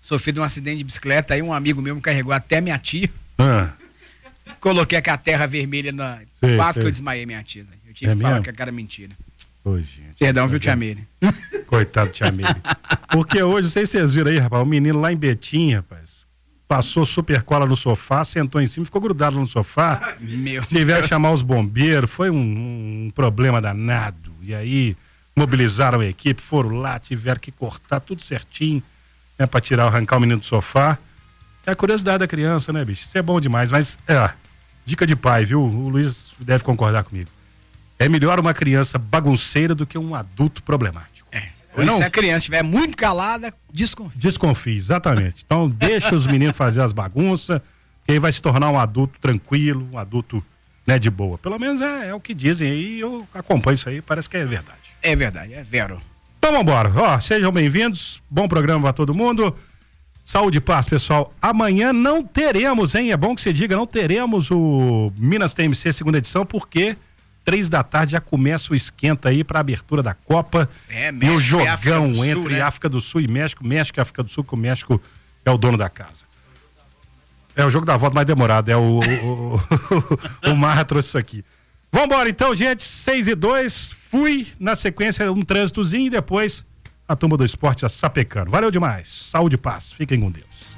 sofri de um acidente de bicicleta, aí um amigo meu me carregou até minha tia. Coloquei com a terra vermelha na... Quase que eu desmaiei minha tia. Eu tive que falar que era mentira. Ô, gente. Perdão, viu, tia Meire? Coitado, tia Meire. Porque hoje, não sei se vocês viram aí, rapaz, o menino lá em Betim, rapaz, passou super cola no sofá, sentou em cima, ficou grudado no sofá. Tiveram que chamar os bombeiros, foi um problema danado. E aí, mobilizaram a equipe, foram lá, tiveram que cortar tudo certinho, né, pra arrancar o menino do sofá. É a curiosidade da criança, né, bicho? Isso é bom demais, mas, dica de pai, viu? O Luiz deve concordar comigo. É melhor uma criança bagunceira do que um adulto problemático. Se a criança estiver muito calada, desconfie. Desconfie, exatamente. Então, deixa os meninos fazer as bagunças, que aí vai se tornar um adulto tranquilo, um adulto, né, de boa. Pelo menos é o que dizem aí, eu acompanho isso aí, parece que é verdade. É verdade, é vero. Então, vambora. Sejam bem-vindos, bom programa pra todo mundo. Saúde e paz, pessoal. Amanhã não teremos, hein? É bom que você diga, não teremos o Minas TMC segunda edição, porque 3 da tarde já começa o esquenta aí pra abertura da Copa. E o jogão entre África do Sul e México. México e África do Sul, que o México é o dono da casa. É o jogo da volta mais demorado. O Marra trouxe isso aqui. Vambora então, gente. 6:02. Fui na sequência um trânsitozinho e depois a turma do esporte já sapecando. Valeu demais. Saúde e paz. Fiquem com Deus.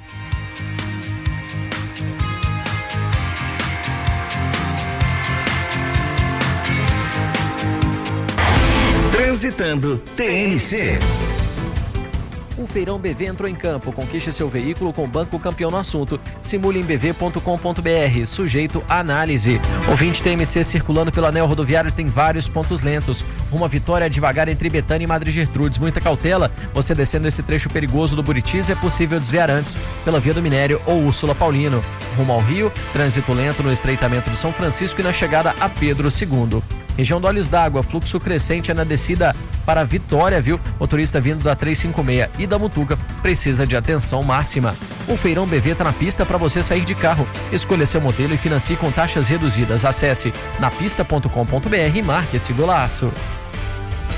Transitando TMC. O Feirão BV entrou em campo. Conquiste seu veículo com o Banco Campeão no assunto. Simule em bv.com.br. Sujeito à análise. Ouvinte TMC circulando pelo anel rodoviário tem vários pontos lentos. Uma vitória devagar entre Betânia e Madre Gertrudes. Muita cautela. Você descendo esse trecho perigoso do Buritis é possível desviar antes pela Via do Minério ou Úrsula Paulino. Rumo ao Rio, trânsito lento no estreitamento do São Francisco e na chegada a Pedro II. Região do Olhos d'Água, fluxo crescente é na descida para Vitória, viu? Motorista vindo da 356 e da Mutuca precisa de atenção máxima. O Feirão BV tá na pista para você sair de carro. Escolha seu modelo e financie com taxas reduzidas. Acesse napista.com.br e marque esse golaço.